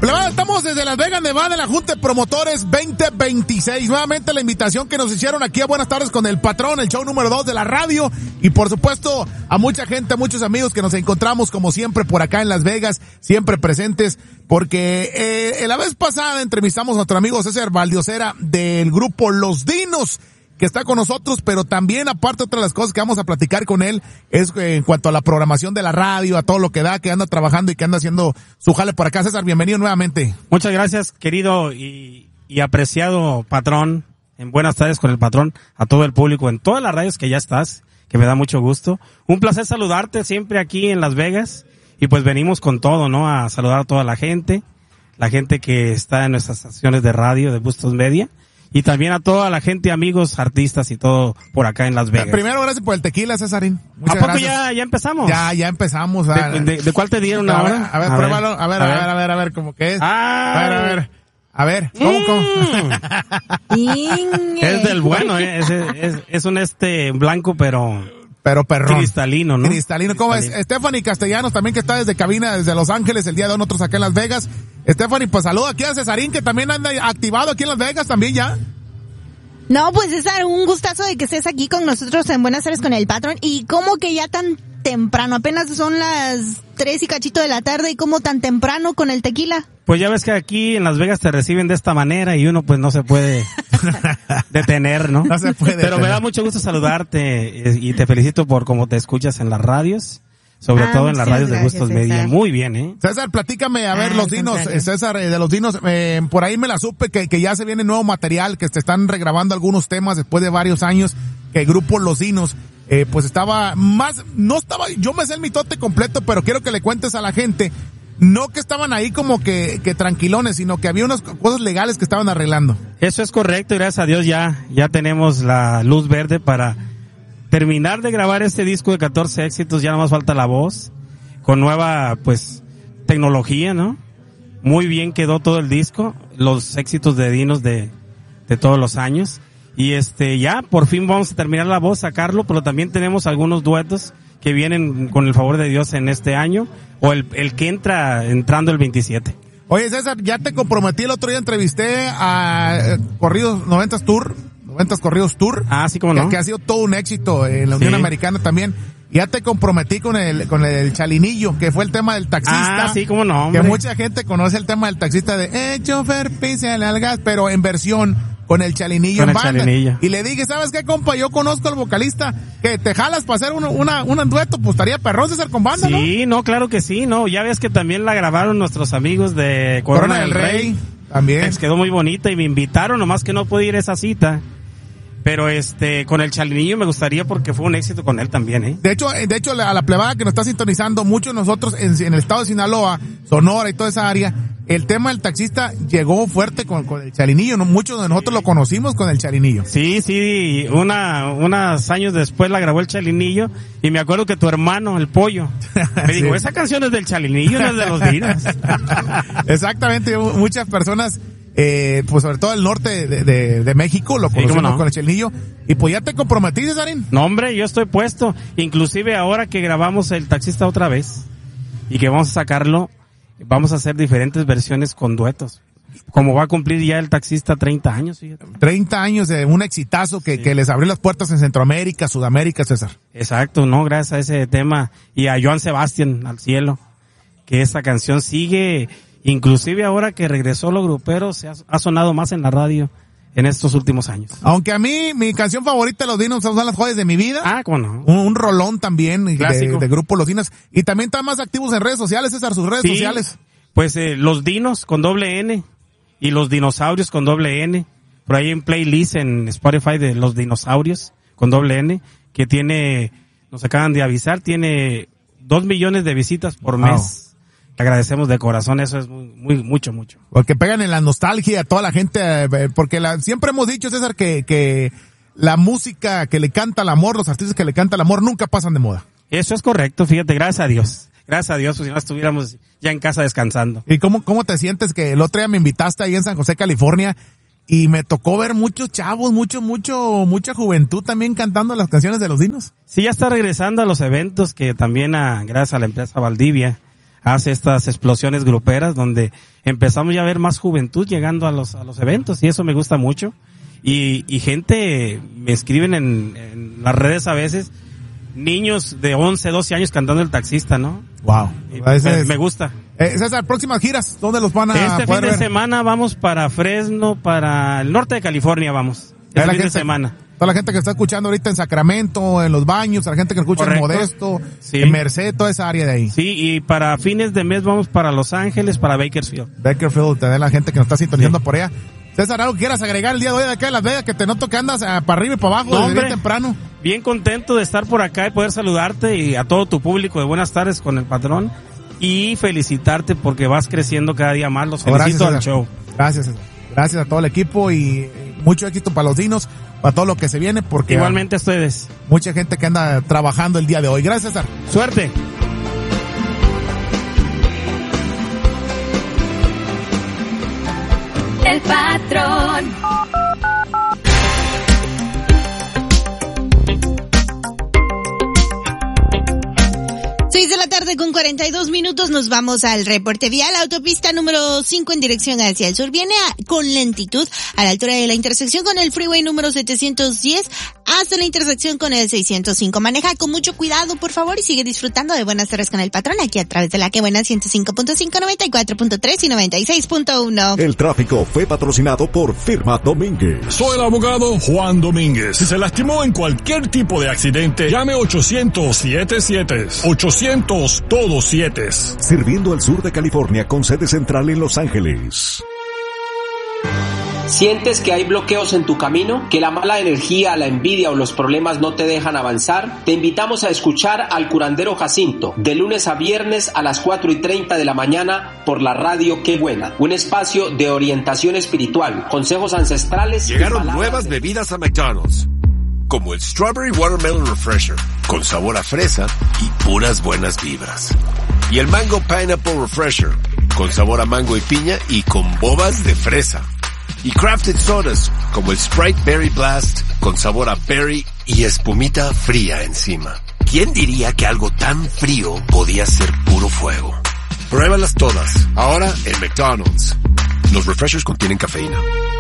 Plebada, estamos desde Las Vegas, Nevada, en la Junta de Promotores 2026. Nuevamente la invitación que nos hicieron aquí a Buenas Tardes con el Patrón, el show número 2 de la radio. Y por supuesto, a mucha gente, a muchos amigos que nos encontramos como siempre por acá en Las Vegas, siempre presentes. Porque la vez pasada entrevistamos a nuestro amigo César Valdiosera del grupo Los Dinos, que está con nosotros, pero también aparte otra de las cosas que vamos a platicar con él es en cuanto a la programación de la radio, a todo lo que da, que anda trabajando y que anda haciendo su jale por acá. César, bienvenido nuevamente. Muchas gracias, querido y apreciado Patrón. En Buenas Tardes con el Patrón, a todo el público, en todas las radios que ya estás, que me da mucho gusto. Un placer saludarte siempre aquí en Las Vegas, y pues venimos con todo, ¿no? A saludar a toda la gente que está en nuestras estaciones de radio de Bustos Media. Y también a toda la gente, amigos, artistas y todo por acá en Las Vegas. Primero, gracias por el tequila, Cesarín. Muchas gracias. Ya empezamos? Ya empezamos. ¿De cuál te dieron ahora? A ver, pruébalo. A ver, ¿cómo que es? A ver, ¿cómo? Es del bueno, es un blanco, pero perrón. Cristalino, ¿no? Cristalino. ¿Cómo es? Stephanie Castellanos también, que está desde cabina, desde Los Ángeles, el día de hoy, nosotros acá en Las Vegas. Stephanie, pues saluda aquí a Cesarín, que también anda activado aquí en Las Vegas también ya. No, pues César, un gustazo de que estés aquí con nosotros en Buenas Tardes con el Patrón. Y cómo que ya tan temprano, apenas son las 3 y cachito de la tarde, y cómo tan temprano con el tequila. Pues ya ves que aquí en Las Vegas te reciben de esta manera y uno pues no se puede detener, ¿no? No se puede. Pero me da mucho gusto saludarte y te felicito por cómo te escuchas en las radios. Sobre todo en las radios de Bustos Media. Muy bien, ¿eh? César, platícame, a ver, Los Dinos, César, de Los Dinos, por ahí me la supe que ya se viene nuevo material, que te están regrabando algunos temas después de varios años, que el grupo Los Dinos, pues yo me sé el mitote completo, pero quiero que le cuentes a la gente, no que estaban ahí como que tranquilones, sino que había unas cosas legales que estaban arreglando. Eso es correcto, y gracias a Dios ya tenemos la luz verde para terminar de grabar este disco de 14 éxitos. Ya nada más falta la voz, con nueva, pues, tecnología, ¿no? Muy bien quedó todo el disco, los éxitos de Dinos de todos los años. Y ya, por fin vamos a terminar la voz, sacarlo, pero también tenemos algunos duetos que vienen con el favor de Dios en este año, o el que entrando el 27. Oye, César, ya te comprometí, el otro día entrevisté a Corridos 90 Corridos Tour. Ah, sí, cómo no. Que ha sido todo un éxito en la Unión Americana también. Ya te comprometí con el Chalinillo, que fue el tema del taxista. Ah, sí, cómo no, hombre. Que mucha gente conoce el tema del taxista de chofer, písale al gas, pero en versión con el Chalinillo en banda. Chalinillo. Y le dije, ¿sabes qué, compa? Yo conozco al vocalista, que te jalas para hacer un dueto, pues estaría perrón César con banda, ¿no? Sí, no, claro que sí, ¿no? Ya ves que también la grabaron nuestros amigos de Corona del Rey. También. Les quedó muy bonita y me invitaron, nomás que no pude ir a esa cita. Pero con el Chalinillo me gustaría, porque fue un éxito con él también, ¿eh? De hecho, a la plebada que nos está sintonizando, muchos de nosotros en el estado de Sinaloa, Sonora y toda esa área, el tema del taxista llegó fuerte con el Chalinillo, ¿no? Muchos de nosotros lo conocimos con el Chalinillo. Sí, unos años después la grabó el Chalinillo, y me acuerdo que tu hermano, el Pollo, me dijo, esa canción es del Chalinillo, no es de Los Dinos. Exactamente, muchas personas, pues sobre todo el norte de México, lo conocemos con el Chalinillo. Y pues ya te comprometí, Cesarín. No, hombre, yo estoy puesto. Inclusive ahora que grabamos el taxista otra vez y que vamos a sacarlo, vamos a hacer diferentes versiones con duetos. Como va a cumplir ya el taxista 30 años, fíjate. 30 años de un exitazo que les abrió las puertas en Centroamérica, Sudamérica, César. Exacto, no, gracias a ese tema. Y a Joan Sebastián, al cielo, que esta canción sigue. Inclusive ahora que regresó Los Gruperos, ha sonado más en la radio en estos últimos años. Aunque a mí, mi canción favorita de Los Dinos son Las Joyas de mi vida. Ah, ¿cómo no? Un rolón también de grupo Los Dinos. Y también están más activos en redes sociales, César, sus redes sociales. Pues Los Dinos con doble N y Los Dinosaurios con doble N. Por ahí hay un playlist en Spotify de Los Dinosaurios con doble N, que nos acaban de avisar, tiene 2 millones de visitas por mes. Agradecemos de corazón, eso es mucho. Porque pegan en la nostalgia a toda la gente, porque siempre hemos dicho, César, que la música que le canta al amor, los artistas que le cantan al amor nunca pasan de moda. Eso es correcto, fíjate, gracias a Dios, pues si no estuviéramos ya en casa descansando. ¿Y cómo te sientes que el otro día me invitaste ahí en San José, California, y me tocó ver muchos chavos, mucha juventud también cantando las canciones de Los Dinos? Sí, ya está regresando a los eventos, que también gracias a la empresa Valdivia, hace estas explosiones gruperas donde empezamos ya a ver más juventud llegando a los eventos, y eso me gusta mucho. Y gente me escriben en las redes a veces, niños de 11, 12 años cantando El Taxista, ¿no? Wow. Me gusta. César, próximas giras, ¿dónde los van a Este poder fin de ver? semana vamos para Fresno, para el norte de California vamos. Este fin de semana. Toda la gente que está escuchando ahorita en Sacramento, en los Baños, la gente que escucha Correcto. en Modesto, Sí. en Merced, toda esa área de ahí. Sí, y para fines de mes vamos para Los Ángeles, para Bakersfield. Bakersfield, tener la gente que nos está sintonizando Sí. por allá. César, ¿algo que quieras agregar el día de hoy de acá de Las Vegas? Que te noto que andas para arriba y para abajo No, desde bien hombre. temprano. Bien contento de estar por acá y poder saludarte y a todo tu público de Buenas Tardes con el Patrón, y felicitarte porque vas creciendo cada día más. Los felicito al show. Gracias, César. Gracias a todo el equipo y mucho éxito para los dinos, para todo lo que se viene, porque Igualmente a ustedes. mucha gente que anda trabajando el día de hoy. Gracias, César. Suerte. El Patrón. 6 de la tarde con 42 minutos, nos vamos al reporte vial. Autopista número 5 en dirección hacia el sur viene con lentitud a la altura de la intersección con el freeway número 710 hasta la intersección con el 605. Maneja con mucho cuidado, por favor, y sigue disfrutando de Buenas Tardes con el Patrón aquí a través de la que buena 105.5, 94.3 y 96.1. El tráfico fue patrocinado por Firma Domínguez. Soy el abogado Juan Domínguez. Si se lastimó en cualquier tipo de accidente, llame 800-77. 800 todos 7. Sirviendo al sur de California con sede central en Los Ángeles. ¿Sientes que hay bloqueos en tu camino? ¿Que la mala energía, la envidia o los problemas no te dejan avanzar? Te invitamos a escuchar al curandero Jacinto, de lunes a viernes a las 4:30 de la mañana por la radio Qué Buena. Un espacio de orientación espiritual, consejos ancestrales. Llegaron nuevas bebidas a McDonald's, como el Strawberry Watermelon Refresher, con sabor a fresa y puras buenas vibras. Y el Mango Pineapple Refresher, con sabor a mango y piña y con bobas de fresa. Y crafted sodas, como el Sprite Berry Blast, con sabor a berry y espumita fría encima. ¿Quién diría que algo tan frío podía ser puro fuego? Pruébalas todas, ahora en McDonald's. Los refreshers contienen cafeína.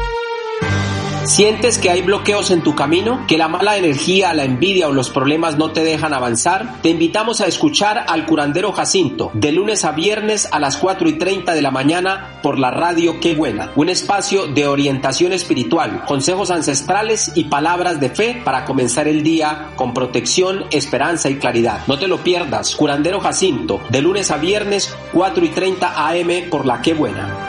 ¿Sientes que hay bloqueos en tu camino? ¿Que la mala energía, la envidia o los problemas no te dejan avanzar? Te invitamos a escuchar al curandero Jacinto, de lunes a viernes a las 4:30 de la mañana por la radio Qué Buena. Un espacio de orientación espiritual, consejos ancestrales y palabras de fe para comenzar el día con protección, esperanza y claridad. No te lo pierdas, curandero Jacinto, de lunes a viernes, 4:30 AM por la Qué Buena.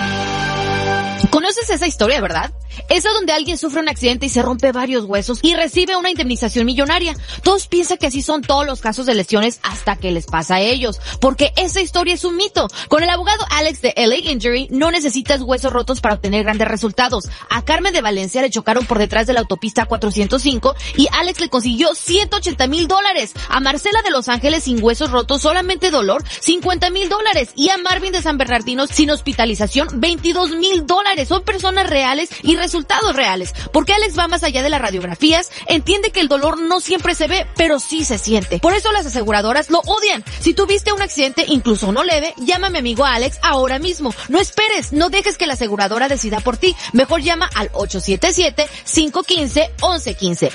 ¿Conoces esa historia, verdad? Esa donde alguien sufre un accidente y se rompe varios huesos y recibe una indemnización millonaria. Todos piensan que así son todos los casos de lesiones hasta que les pasa a ellos, porque esa historia es un mito. Con el abogado Alex de LA Injury no necesitas huesos rotos para obtener grandes resultados. A Carmen de Valencia le chocaron por detrás de la autopista 405 y Alex le consiguió $180,000. A Marcela de Los Ángeles sin huesos rotos, solamente dolor, $50,000. Y a Marvin de San Bernardino sin hospitalización, $22,000. Son personas reales y resultados reales, porque Alex va más allá de las radiografías, entiende que el dolor no siempre se ve, pero sí se siente. Por eso las aseguradoras lo odian. Si tuviste un accidente, incluso uno leve, llama a mi amigo Alex ahora mismo. No esperes, no dejes que la aseguradora decida por ti. Mejor llama al 877-515-1115.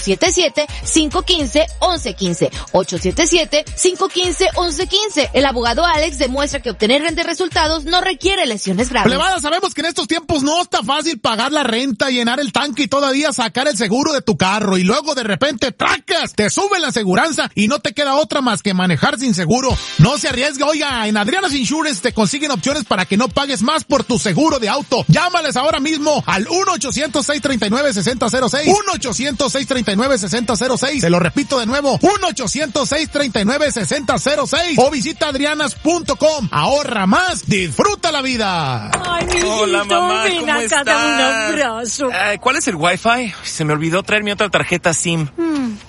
877-515-1115. 877-515-1115. El abogado Alex demuestra que obtener grandes resultados no requiere lesiones graves. Plebada, sabemos que en estos tiempos no está fácil pagar la renta, llenar el tanque y todavía sacar el seguro de tu carro, y luego de repente ¡tracas! Te sube la aseguranza y no te queda otra más que manejar sin seguro. No se arriesgue. Oiga, en Adriana's Insurance te consiguen opciones para que no pagues más por tu seguro de auto. Llámales ahora mismo al 1-800-639-6006. 1-800-639-6006. Te lo repito de nuevo, 1-800-639-6006. O visita adrianas.com. Ahorra más, disfruta la vida. Ay, mi Hola, mamá, ven ¿cómo acá, estás? dame un abrazo. ¿Cuál es el Wi-Fi? Se me olvidó traer mi otra tarjeta SIM.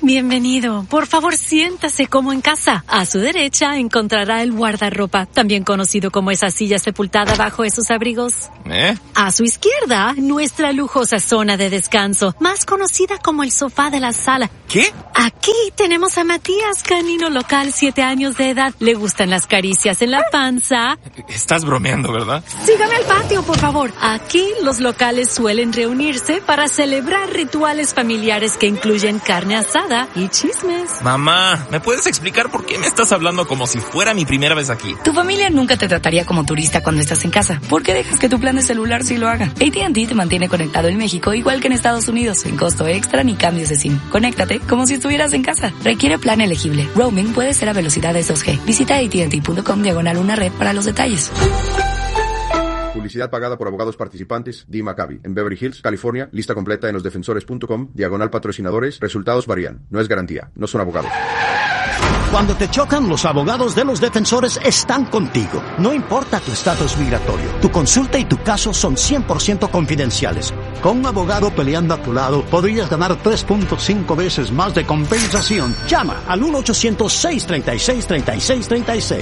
Bienvenido. Por favor, siéntase como en casa. A su derecha encontrará el guardarropa, también conocido como esa silla sepultada bajo esos abrigos. A su izquierda, nuestra lujosa zona de descanso, más conocida como el sofá de la sala. ¿Qué? Aquí tenemos a Matías, canino local, 7 años de edad. Le gustan las caricias en la panza. Estás bromeando, ¿verdad? Sígame al patio, por favor. Aquí los locales suelen reunirse para celebrar rituales familiares que incluyen carne asada y chismes. Mamá, ¿me puedes explicar por qué me estás hablando como si fuera mi primera vez aquí? Tu familia nunca te trataría como turista cuando estás en casa. ¿Por qué dejas que tu plan de celular sí lo haga? AT&T te mantiene conectado en México igual que en Estados Unidos, sin costo extra ni cambios de SIM. Conéctate como si estuvieras en casa. Requiere plan elegible. Roaming puede ser a velocidades 2G. Visita AT&T.com/una red para los detalles. Publicidad pagada por abogados participantes. Dee Maccabi, en Beverly Hills, California. Lista completa en losdefensores.com/patrocinadores. Resultados varían. No es garantía. No son abogados. Cuando te chocan, los abogados de Los Defensores están contigo. No importa tu estatus migratorio, tu consulta y tu caso son 100% confidenciales. Con un abogado peleando a tu lado, podrías ganar 3.5 veces más de compensación. Llama al 1-800-636-3636.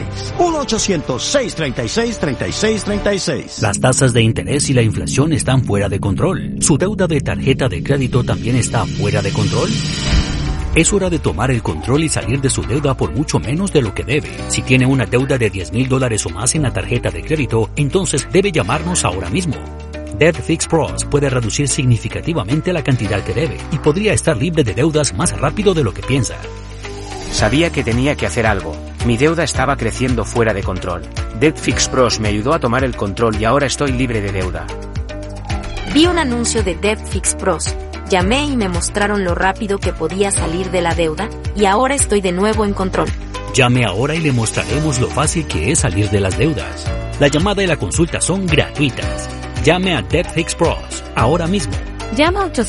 1-800-636-3636. Las tasas de interés y la inflación están fuera de control. ¿Su deuda de tarjeta de crédito también está fuera de control? Es hora de tomar el control y salir de su deuda por mucho menos de lo que debe. Si tiene una deuda de $10,000 o más en la tarjeta de crédito, entonces debe llamarnos ahora mismo. Debt Fix Pros puede reducir significativamente la cantidad que debe y podría estar libre de deudas más rápido de lo que piensa. Sabía que tenía que hacer algo. Mi deuda estaba creciendo fuera de control. Debt Fix Pros me ayudó a tomar el control y ahora estoy libre de deuda. Vi un anuncio de Debt Fix Pros. Llamé y me mostraron lo rápido que podía salir de la deuda y ahora estoy de nuevo en control. Llame ahora y le mostraremos lo fácil que es salir de las deudas. La llamada y la consulta son gratuitas. Llame a Debt Fix Pros ahora mismo. Llama a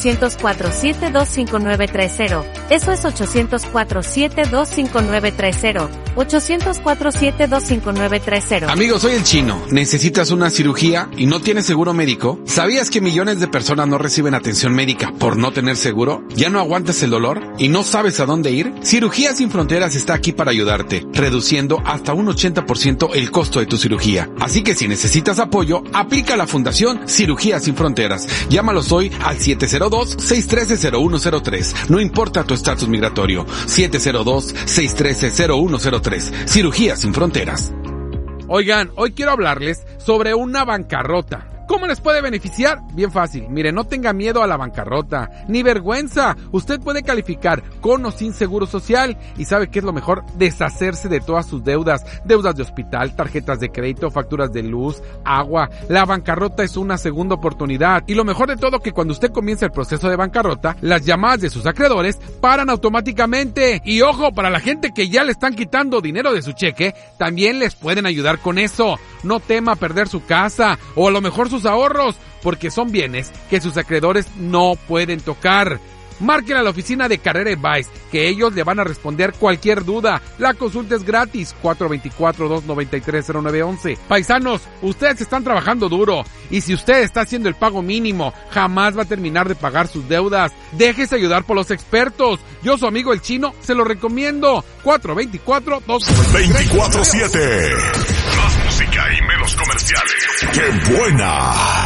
800-472-5930. Eso es 800-472-5930. 800-472-5930. Amigo, soy el Chino. ¿Necesitas una cirugía y no tienes seguro médico? ¿Sabías que millones de personas no reciben atención médica por no tener seguro? ¿Ya no aguantas el dolor y no sabes a dónde ir? Cirugías Sin Fronteras está aquí para ayudarte, reduciendo hasta un 80% el costo de tu cirugía. Así que si necesitas apoyo, aplica a la Fundación Cirugías Sin Fronteras. Llámalos hoy al 702-613-0103. No importa tu estatus migratorio. 702-613-0103. Cirugías Sin Fronteras. Oigan, hoy quiero hablarles sobre una bancarrota. ¿Cómo les puede beneficiar? Bien fácil. Mire, no tenga miedo a la bancarrota, ni vergüenza. Usted puede calificar con o sin seguro social. ¿Y sabe qué es lo mejor? Deshacerse de todas sus deudas. Deudas de hospital, tarjetas de crédito, facturas de luz, agua. La bancarrota es una segunda oportunidad. Y lo mejor de todo, que cuando usted comienza el proceso de bancarrota, las llamadas de sus acreedores paran automáticamente. Y ojo, para la gente que ya le están quitando dinero de su cheque, también les pueden ayudar con eso. No tema perder su casa o a lo mejor sus ahorros, porque son bienes que sus acreedores no pueden tocar. Marquen a la oficina de Carrera Advice, que ellos le van a responder cualquier duda. La consulta es gratis, 424-293-0911. Paisanos, ustedes están trabajando duro, y si usted está haciendo el pago mínimo, jamás va a terminar de pagar sus deudas. Déjese ayudar por los expertos. Yo, su amigo el Chino, se lo recomiendo. 424-293-24-7. Más música y menos comerciales. ¡Qué buena!